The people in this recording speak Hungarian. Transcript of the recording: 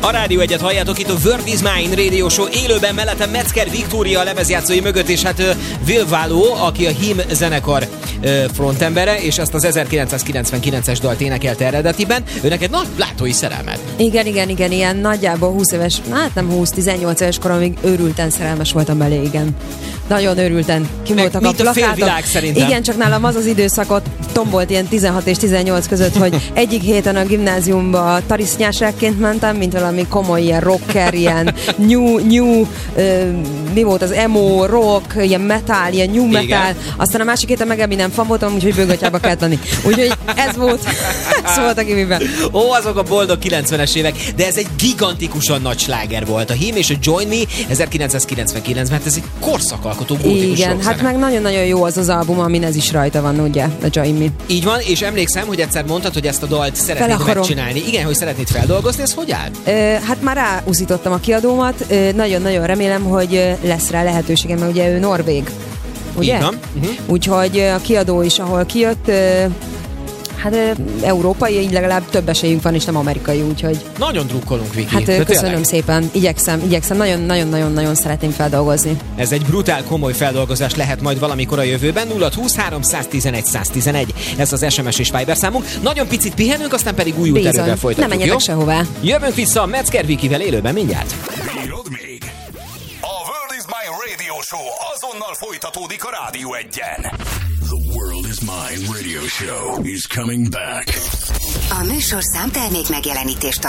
A Rádió Egyet halljátok, itt a World is Mine Radio Show, élőben mellettem Metzger Viktória a lemezjátszói mögött, és hát Will Való, aki a Him zenekar frontembere, és azt az 1999-es dalt énekelte eredetiben. Ő neked nagy látói szerelmed. Igen, ilyen nagyjából 20 éves, hát nem 20-18 éves koromig őrülten szerelmes voltam belé, igen. Nagyon őrülten. Ki voltak a plakátok. Félvilág szerintem. Igen, csak nálam az időszakot tombolt ilyen 16 és 18 között, hogy egyik héten a gimnáziumba tarisznyásrákként mentem, mint valami komoly ilyen rocker, ilyen new mi volt az emo, rock, ilyen metal, ilyen new metal. Igen. Aztán a másik héten meg Eminem fan voltam, úgyhogy bőgatyába kellett lenni. Úgyhogy ez volt a gimiben. Ó, azok a boldog 90-es évek, de ez egy gigantikusan nagy sláger volt. A Him és a Join Me 1999, mert ez egy korszakalkotó gótikus igen, hát meg nagyon-nagyon jó az album, amin ez is rajta van, ugye, a Join Me. Így van, és emlékszem, hogy egyszer mondtad, hogy ezt a dalt szeretnéd megcsinálni. Igen, hogy szeretnéd feldolgozni, ez hogy áll? Hát már ráúszítottam a kiadómat, nagyon-nagyon remélem, hogy lesz rá lehetőségem, mert ugye ő norvég, ugye? Úgyhogy a kiadó is, ahol kijött, hát európai, így legalább több esélyünk van, és nem amerikai, úgyhogy... Nagyon drukkolunk, Viki. Hát köszönöm szépen, igyekszem, nagyon-nagyon szeretném feldolgozni. Ez egy brutál, komoly feldolgozás lehet majd valamikor a jövőben. 0-20-3 111 111. Ez az SMS és Viber számunk. Nagyon picit pihenünk, aztán pedig új erővel folytatjuk. Nem menjetek sehová. Jövünk vissza a Metzger Vikivel élőben mindjárt. Bírod még? A World is Mine Radio Show azonnal folytatódik a Rádió Egyen. The World is Mine Radio Show is coming back. A műsorszám termék megjelenítést